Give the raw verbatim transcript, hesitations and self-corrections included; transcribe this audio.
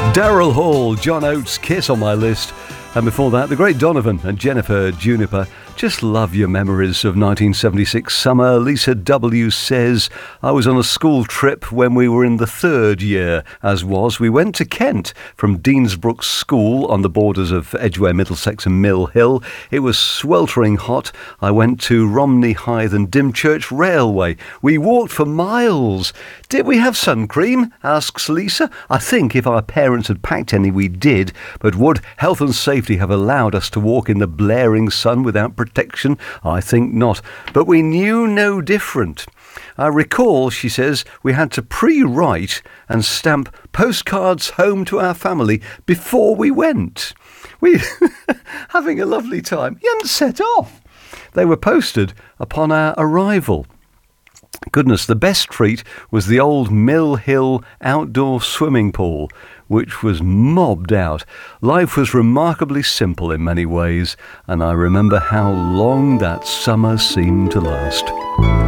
Daryl Hall, John Oates, Kiss on my list. And before that, the great Donovan and Jennifer Juniper. Just love your memories of nineteen seventy-six summer. Lisa W. says, I was on a school trip when we were in the third year, as was. We went to Kent from Deansbrook School on the borders of Edgware, Middlesex and Mill Hill. It was sweltering hot. I went to Romney Hythe and Dymchurch Railway. We walked for miles. Did we have sun cream? Asks Lisa. I think if our parents had packed any, we did. But would health and safety have allowed us to walk in the blaring sun without protection? I think not. But we knew no different. I recall, she says, we had to pre-write and stamp postcards home to our family before we went. We having a lovely time. You hadn't set off. They were posted upon our arrival. Goodness, the best treat was the old Mill Hill outdoor swimming pool, which was mobbed out. Life was remarkably simple in many ways, and I remember how long that summer seemed to last.